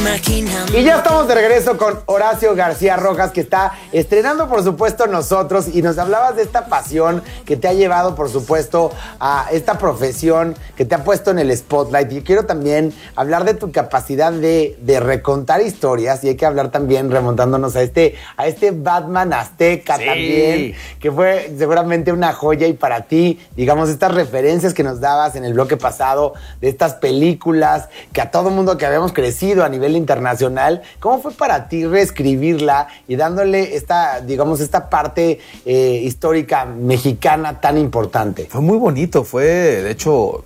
Y ya estamos de regreso con Horacio García Rojas, que está estrenando, por supuesto, Nosotros, y nos hablabas de esta pasión que te ha llevado, por supuesto, a esta profesión que te ha puesto en el spotlight. Y quiero también hablar de tu capacidad de recontar historias, y hay que hablar también remontándonos a este Batman azteca, sí, también, que fue seguramente una joya. Y para ti, digamos, estas referencias que nos dabas en el bloque pasado de estas películas que a todo mundo que habíamos crecido a nivel internacional, ¿cómo fue para ti reescribirla y dándole esta parte histórica mexicana tan importante? Fue muy bonito, fue de hecho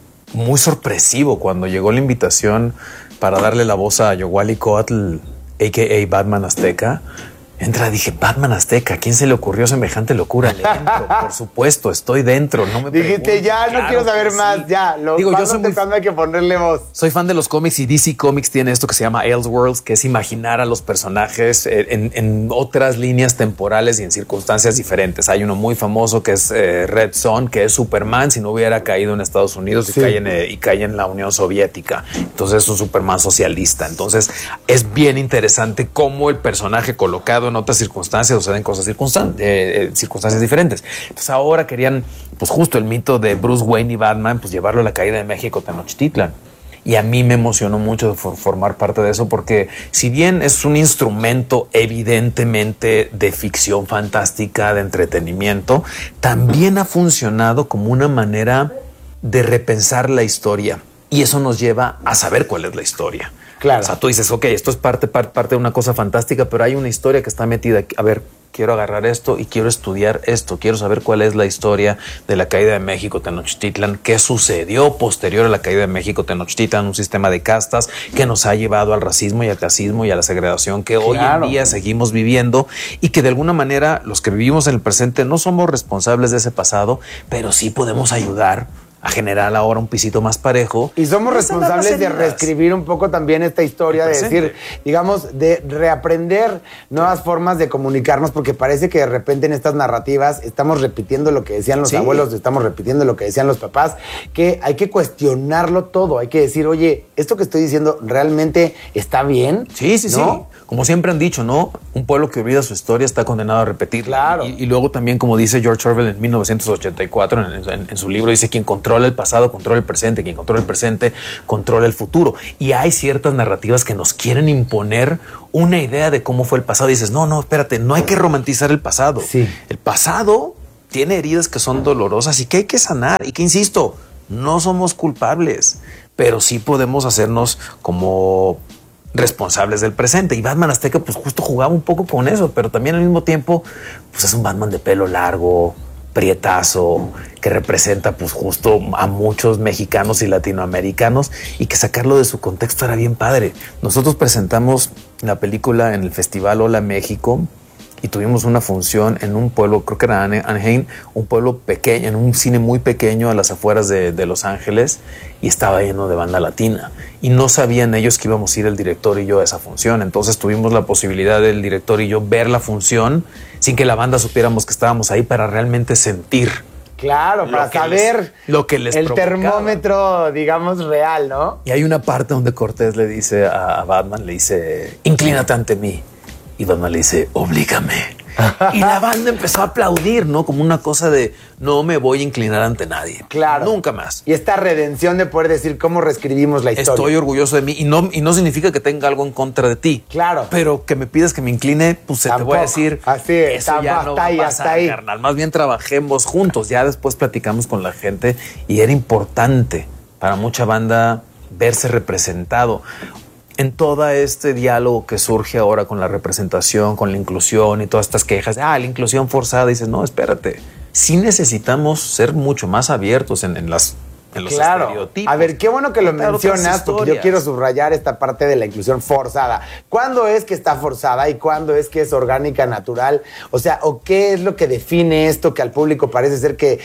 muy sorpresivo cuando llegó la invitación para darle la voz a Yogualicoatl, a.k.a. Batman Azteca. Dije, Batman Azteca, ¿a quién se le ocurrió semejante locura? Le entro, por supuesto, estoy dentro. No me dijiste, ya, claro, no quiero saber más, sí. Ya. Yo soy cuando hay que ponerle voz. Soy fan de los cómics y DC Comics tiene esto que se llama Elseworlds, que es imaginar a los personajes en otras líneas temporales y en circunstancias diferentes. Hay uno muy famoso que es Red Son, que es Superman si no hubiera caído en Estados Unidos, sí, y cae en la Unión Soviética. Entonces es un Superman socialista. Entonces es bien interesante cómo el personaje colocado en otras circunstancias suceden cosas circunstancias diferentes. Entonces ahora querían, pues justo el mito de Bruce Wayne y Batman, pues llevarlo a la caída de México, Tenochtitlan. Y a mí me emocionó mucho formar parte de eso, porque si bien es un instrumento evidentemente de ficción fantástica, de entretenimiento, también ha funcionado como una manera de repensar la historia. Y eso nos lleva a saber cuál es la historia. Claro. O sea, tú dices, ok, esto es parte de una cosa fantástica, pero hay una historia que está metida aquí. A ver, quiero agarrar esto y quiero estudiar esto. Quiero saber cuál es la historia de la caída de México, Tenochtitlan, qué sucedió posterior a la caída de México, Tenochtitlan, un sistema de castas que nos ha llevado al racismo y al clasismo y a la segregación que hoy en día seguimos viviendo, y que de alguna manera los que vivimos en el presente no somos responsables de ese pasado, pero sí podemos ayudar a generar ahora un pisito más parejo. Y somos responsables de reescribir un poco también esta historia, de decir, digamos, de reaprender nuevas formas de comunicarnos, porque parece que de repente en estas narrativas estamos repitiendo lo que decían los abuelos, estamos repitiendo lo que decían los papás, que hay que cuestionarlo todo, hay que decir, oye, ¿esto que estoy diciendo realmente está bien? Sí, ¿no? Sí. Como siempre han dicho, ¿no? Un pueblo que olvida su historia está condenado a repetirla. Claro. Y luego también, como dice George Orwell en 1984, en su libro, dice, quien controla el pasado, controla el presente. Quien controla el presente, controla el futuro. Y hay ciertas narrativas que nos quieren imponer una idea de cómo fue el pasado. Y dices, no, espérate, no hay que romantizar el pasado. Sí. El pasado tiene heridas que son dolorosas y que hay que sanar. Y que, insisto, no somos culpables, pero sí podemos hacernos como responsables del presente. Y Batman Azteca pues justo jugaba un poco con eso, pero también al mismo tiempo pues es un Batman de pelo largo, prietazo, que representa pues justo a muchos mexicanos y latinoamericanos, y que sacarlo de su contexto era bien padre. Nosotros presentamos la película en el Festival Hola México y tuvimos una función en un pueblo, creo que era Anaheim, un pueblo pequeño, en un cine muy pequeño a las afueras de Los Ángeles, y estaba lleno de banda latina. Y no sabían ellos que íbamos a ir el director y yo a esa función. Entonces tuvimos la posibilidad del director y yo ver la función sin que la banda supiéramos que estábamos ahí, para realmente sentir. Claro, para saber lo que les el provocaba. Termómetro, digamos, real, ¿no? Y hay una parte donde Cortés le dice a Batman, le dice, inclínate ante mí. Y Batman le dice, oblígame. Y la banda empezó a aplaudir, ¿no? Como una cosa de, no me voy a inclinar ante nadie. Claro. Nunca más. Y esta redención de poder decir cómo reescribimos la historia. Estoy orgulloso de mí, y no significa que tenga algo en contra de ti. Claro. Pero que me pidas que me incline, pues se te voy a decir, así es, eso ya no va a pasar, carnal. Más bien trabajemos juntos. Ya después platicamos con la gente y era importante para mucha banda verse representado en todo este diálogo que surge ahora con la representación, con la inclusión y todas estas quejas. La inclusión forzada. Dices, no, espérate. Sí necesitamos ser mucho más abiertos en los estereotipos. A ver, qué bueno que lo mencionas, porque yo quiero subrayar esta parte de la inclusión forzada. ¿Cuándo es que está forzada y cuándo es que es orgánica, natural? O sea, ¿o qué es lo que define esto que al público parece ser que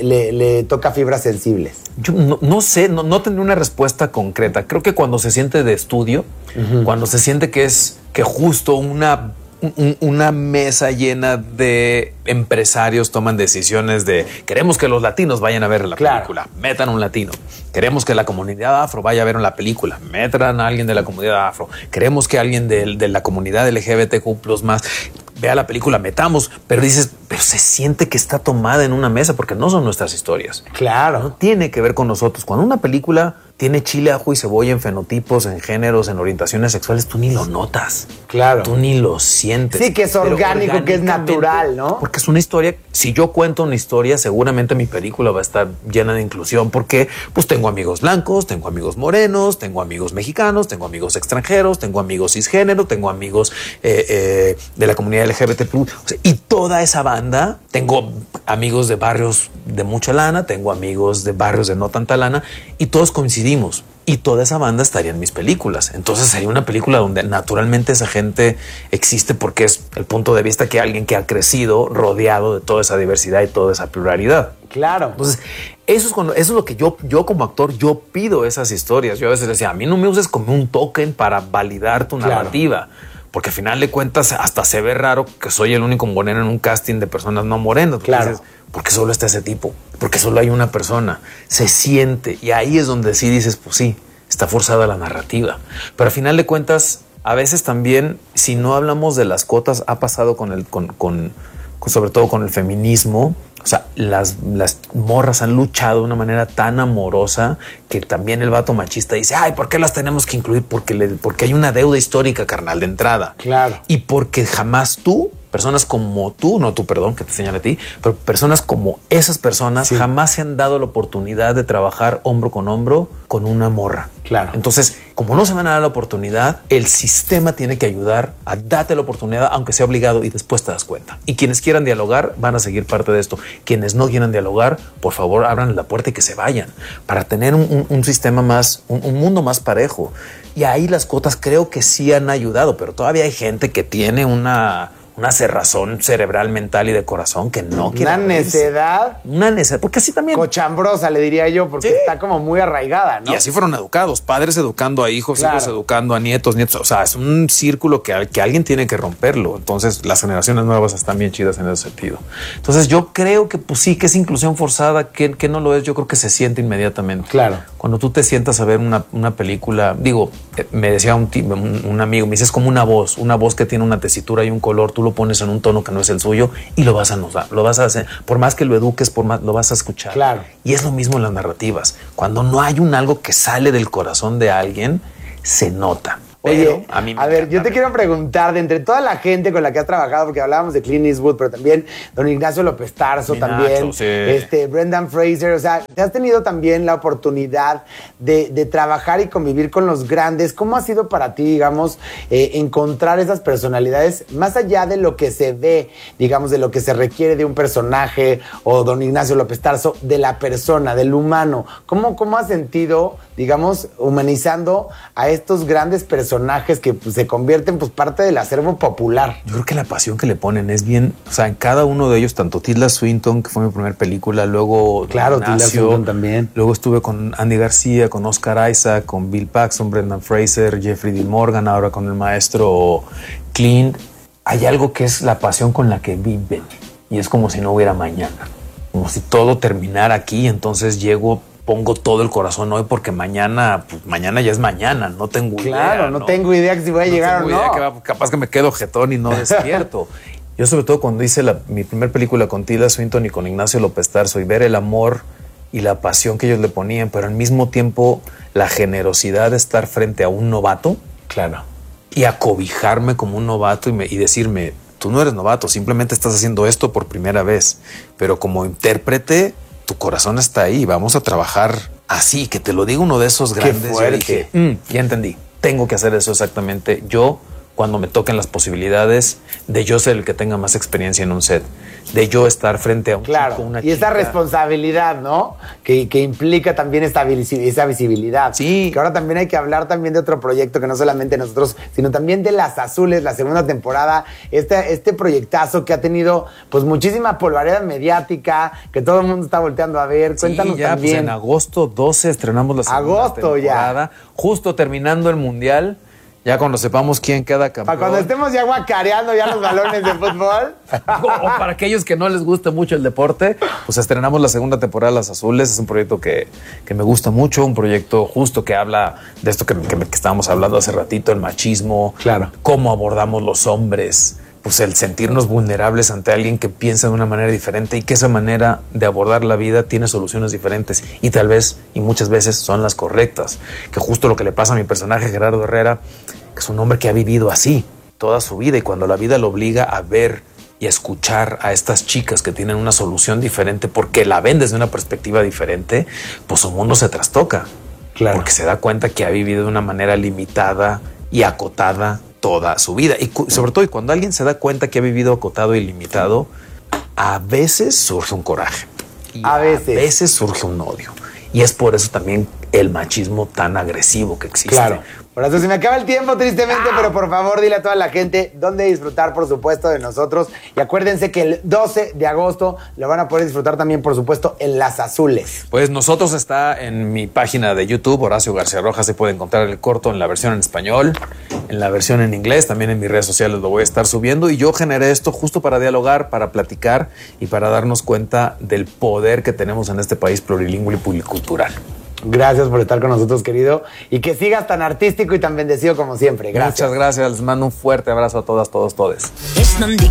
le toca fibras sensibles? Yo no sé, no tendré una respuesta concreta. Creo que cuando se siente de estudio, cuando se siente que justo una una mesa llena de empresarios toman decisiones de queremos que los latinos vayan a ver la película, metan un latino. Queremos que la comunidad afro vaya a ver la película, metan a alguien de la comunidad afro. Queremos que alguien de la comunidad LGBTQ+ más vea la película, metamos. Pero dices, pero se siente que está tomada en una mesa porque no son nuestras historias. Claro. No tiene que ver con nosotros. Cuando una película tiene chile, ajo y cebolla en fenotipos, en géneros, en orientaciones sexuales, tú ni lo notas. Claro. Tú ni lo sientes. Sí, que es orgánico, que es natural, ¿no? Porque es una historia. Si yo cuento una historia, seguramente mi película va a estar llena de inclusión porque pues tengo amigos blancos, tengo amigos morenos, tengo amigos mexicanos, tengo amigos extranjeros, tengo amigos cisgénero, tengo amigos de la comunidad LGBT+. O sea, y toda esa banda, tengo amigos de barrios de mucha lana, tengo amigos de barrios de no tanta lana y todos coincidimos. Y toda esa banda estaría en mis películas. Entonces sería una película donde naturalmente esa gente existe porque es el punto de vista que alguien que ha crecido rodeado de toda esa diversidad y toda esa pluralidad. Claro. Entonces, eso es lo que yo como actor, yo pido esas historias. Yo a veces decía, a mí no me uses como un token para validar tu narrativa. Porque al final de cuentas hasta se ve raro que soy el único moreno en un casting de personas no morenas. Claro. Dices, porque solo está ese tipo, porque solo hay una persona, se siente. Y ahí es donde sí dices, pues sí, está forzada la narrativa. Pero al final de cuentas, a veces también, si no hablamos de las cuotas, ha pasado sobre todo con el feminismo. O sea, las morras han luchado de una manera tan amorosa que también el vato machista dice, ay, ¿por qué las tenemos que incluir? Porque hay una deuda histórica, carnal, de entrada. Claro. Y porque jamás personas como tú, no tú, perdón, que te señale a ti, pero personas como esas personas jamás se han dado la oportunidad de trabajar hombro con hombro con una morra. Claro. Entonces, como no se van a dar la oportunidad, el sistema tiene que ayudar a darte la oportunidad, aunque sea obligado, y después te das cuenta. Y quienes quieran dialogar van a seguir parte de esto. Quienes no quieran dialogar, por favor, abran la puerta y que se vayan para tener un sistema más, un mundo más parejo. Y ahí las cuotas creo que sí han ayudado, pero todavía hay gente que tiene una cerrazón cerebral, mental y de corazón que no quiere. Una necedad. Una necedad, porque así también. Cochambrosa, le diría yo, porque está como muy arraigada, ¿no? Y así fueron educados, padres educando a hijos, hijos educando a nietos. O sea, es un círculo que alguien tiene que romperlo. Entonces, las generaciones nuevas están bien chidas en ese sentido. Entonces, yo creo que pues sí, que es inclusión forzada, que no lo es, yo creo que se siente inmediatamente. Claro. Cuando tú te sientas a ver una película, digo, me decía un amigo, me dice, es como una voz que tiene una tesitura y un color, tú lo pones en un tono que no es el suyo y lo vas a notar, lo vas a hacer, por más que lo eduques, por más lo vas a escuchar. Claro. Y es lo mismo en las narrativas. Cuando no hay algo que sale del corazón de alguien, se nota. Oye, a ver, yo te quiero preguntar, de entre toda la gente con la que has trabajado, porque hablábamos de Clint Eastwood, pero también don Ignacio López Tarso, también, Brendan Fraser, o sea, te has tenido también la oportunidad de trabajar y convivir con los grandes. ¿Cómo ha sido para ti, digamos, encontrar esas personalidades, más allá de lo que se ve, digamos, de lo que se requiere de un personaje, o don Ignacio López Tarso, de la persona, del humano? ¿Cómo has sentido, digamos, humanizando a estos grandes personajes que pues, se convierten pues parte del acervo popular? Yo creo que la pasión que le ponen es bien, o sea, en cada uno de ellos, tanto Tilda Swinton, que fue mi primera película, luego claro, Tilda Swinton también. Luego estuve con Andy García, con Oscar Isaac, con Bill Paxton, Brendan Fraser, Jeffrey Dean Morgan, ahora con el maestro Clint. Hay algo que es la pasión con la que viven y es como si no hubiera mañana, como si todo terminara aquí. Entonces pongo todo el corazón hoy porque mañana ya es mañana, no tengo idea. Claro, no tengo idea que si voy a llegar o no. Capaz que me quedo jetón y no despierto. Yo sobre todo cuando hice mi primera película con Tilda Swinton y con Ignacio López Tarso y ver el amor y la pasión que ellos le ponían, pero al mismo tiempo la generosidad de estar frente a un novato. Claro. Y acobijarme como un novato y decirme, tú no eres novato, simplemente estás haciendo esto por primera vez, pero como intérprete tu corazón está ahí, vamos a trabajar así, que te lo diga uno de esos grandes. Yo dije, ya entendí, tengo que hacer eso exactamente yo cuando me toquen las posibilidades de yo ser el que tenga más experiencia en un set, de yo estar frente a un chico, una chica. Y esa responsabilidad, ¿no? Que implica también esa visibilidad. Sí. Que ahora también hay que hablar también de otro proyecto que no solamente nosotros, sino también de Las Azules, la segunda temporada, este proyectazo que ha tenido pues muchísima popularidad mediática, que todo el mundo está volteando a ver. Cuéntanos ya, también. Pues en agosto 12 estrenamos la segunda temporada. Ya. Justo terminando el Mundial. Ya cuando sepamos quién queda campeón. Para cuando estemos ya guacareando ya los balones de fútbol. O para aquellos que no les guste mucho el deporte, pues estrenamos la segunda temporada de Las Azules. Es un proyecto que me gusta mucho, un proyecto justo que habla de esto que estábamos hablando hace ratito, el machismo, claro, cómo abordamos los hombres, pues el sentirnos vulnerables ante alguien que piensa de una manera diferente y que esa manera de abordar la vida tiene soluciones diferentes y tal vez y muchas veces son las correctas, que justo lo que le pasa a mi personaje Gerardo Herrera, que es un hombre que ha vivido así toda su vida y cuando la vida lo obliga a ver y a escuchar a estas chicas que tienen una solución diferente porque la ven desde una perspectiva diferente, pues su mundo se trastoca. Claro. Porque se da cuenta que ha vivido de una manera limitada y acotada toda su vida. Y sobre todo, y cuando alguien se da cuenta que ha vivido acotado y limitado, a veces surge un coraje. Y a veces surge un odio. Y es por eso también el machismo tan agresivo que existe. Claro. Por eso se me acaba el tiempo, tristemente, pero por favor dile a toda la gente dónde disfrutar, por supuesto, de nosotros. Y acuérdense que el 12 de agosto lo van a poder disfrutar también, por supuesto, en Las Azules. Pues nosotros está en mi página de YouTube, Horacio García Rojas, se puede encontrar el corto en la versión en español, en la versión en inglés, también en mis redes sociales lo voy a estar subiendo. Y yo generé esto justo para dialogar, para platicar y para darnos cuenta del poder que tenemos en este país plurilingüe y pluricultural. Gracias por estar con nosotros, querido. Y que sigas tan artístico y tan bendecido como siempre. Gracias. Muchas gracias. Les mando un fuerte abrazo a todas, todos, todes.